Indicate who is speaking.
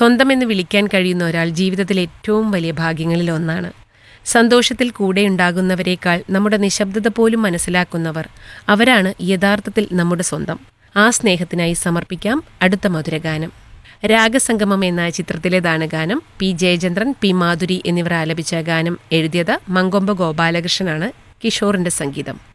Speaker 1: സ്വന്തമെന്ന് വിളിക്കാൻ കഴിയുന്ന ഒരാൾ ജീവിതത്തിലെ ഏറ്റവും വലിയ ഭാഗ്യങ്ങളിലൊന്നാണ്. സന്തോഷത്തിൽ കൂടെയുണ്ടാകുന്നവരേക്കാൾ നമ്മുടെ നിശബ്ദത പോലും മനസ്സിലാക്കുന്നവർ, അവരാണ് യഥാർത്ഥത്തിൽ നമ്മുടെ സ്വന്തം. ആ സ്നേഹത്തിനായി സമർപ്പിക്കാം അടുത്ത മധുരഗാനം. രാഗസംഗമം എന്ന ചിത്രത്തിലേതാണ് ഗാനം. പി ജയചന്ദ്രൻ, പി മാധുരി എന്നിവർ ആലപിച്ച ഗാനം എഴുതിയത് മങ്കൊമ്പ് ഗോപാലകൃഷ്ണനാണ്. കിഷോറിന്റെ സംഗീതം.